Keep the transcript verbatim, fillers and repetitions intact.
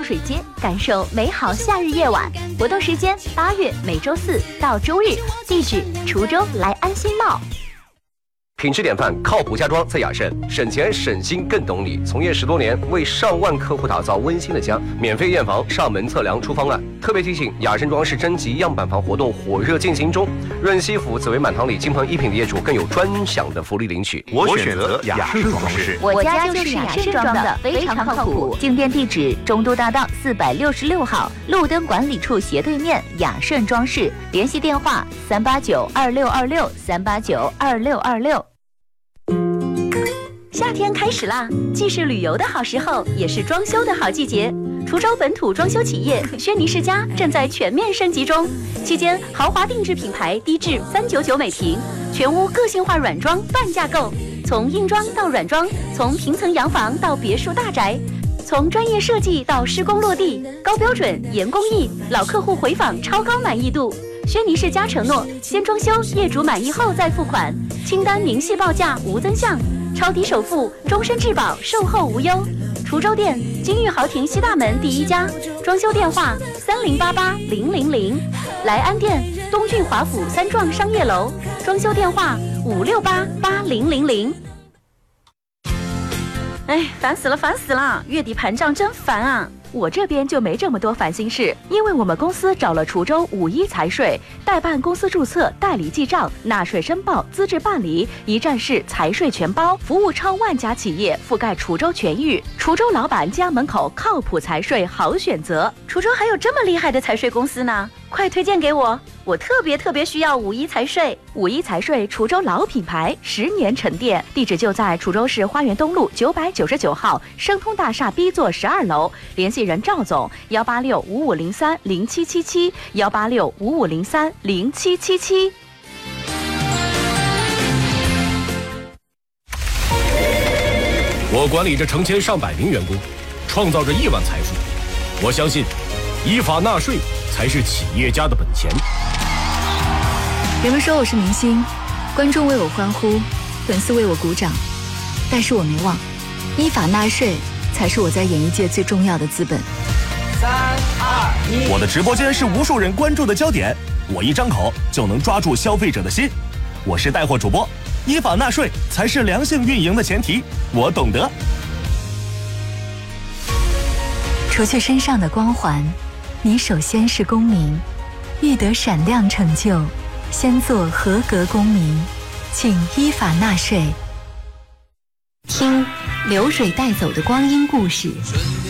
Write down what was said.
水街，感受美好夏日夜晚。活动时间八月每周四到周日，地址滁州来安新茂。 品质典范，靠谱家装在雅盛，省钱省心更懂你。从业十多年，为上万客户打造温馨的家，免费验房、上门测量、出方案。特别提醒，雅盛装饰征集样板房活动火热进行中，润西府紫薇满堂里金鹏一品的业主更有专享的福利领取。 我选择雅盛装饰， 我家就是雅盛装的，非常靠谱。进店地址：中都大道四百六十六号，路灯管理处斜对面，雅盛装饰。联系电话：三八九二六二六三八九二六二六。夏天开始啦，既是旅游的好时候，也是装修的好季节。滁州本土装修企业轩尼诗家正在全面升级中，期间豪华定制品牌低至三九九每平，全屋个性化软装半价购，从硬装到软装，从平层洋房到别墅大宅，从专业设计到施工落地，高标准严工艺，老客户回访超高满意度。轩尼诗家承诺，先装修，业主满意后再付款，清单明细报价无增项，超低首付，终身质保，售后无忧。滁州店金玉豪庭西大门第一家，装修电话三零八八零零零。莱安店东郡华府三幢商业楼，装修电话五六八八零零零。哎，烦死了，烦死了！月底盘账真烦啊！我这边就没这么多烦心事，因为我们公司找了滁州五一财税，代办公司注册、代理记账、纳税申报、资质办理，一站式财税全包，服务超万家企业，覆盖滁州全域。滁州老板家门口靠谱财税好选择。滁州还有这么厉害的财税公司呢，快推荐给我！我特别特别需要五一财税。五一财税滁州老品牌，十年沉淀，地址就在滁州市花园东路九百九十九号生通大厦 B 座十二楼，联系人赵总：幺八六五五零三零七七七，幺八六五五零三零七七七。 我管理着成千上百名员工，创造着亿万财富。我相信，依法纳税才是企业家的本钱。 人们说我是明星，观众为我欢呼，粉丝为我鼓掌，但是我没忘，依法纳税才是我在演艺界最重要的资本。 三二一，我的直播间是无数人关注的焦点，我一张口就能抓住消费者的心。我是带货主播，依法纳税才是良性运营的前提，我懂得。 除去身上的光环，你首先是公民，欲得闪亮成就，先做合格公民，请依法纳税。听流水带走的光阴故事。